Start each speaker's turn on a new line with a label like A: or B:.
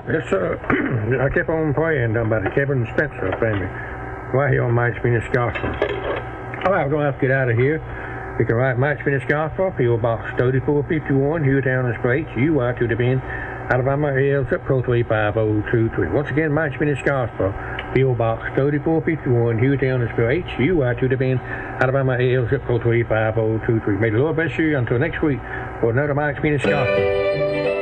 A: Yes, sir. I kept on praying about the Kevin Spencer family right here on Mike's Phoenix Gospel. All right, we're going to have to get out of here. You can write Mike's Phoenix Gospel, P.O. Box 3451, Hewtown Straits, UY to the Bend, Alabama, AL zip code 35023. Once again, Mike's Phoenix Gospel, P.O. Box 3451, Hewtown Straits, UY to the Bend, Alabama, AL zip code 35023. May the Lord bless you until next week for another Mike's Phoenix Gospel.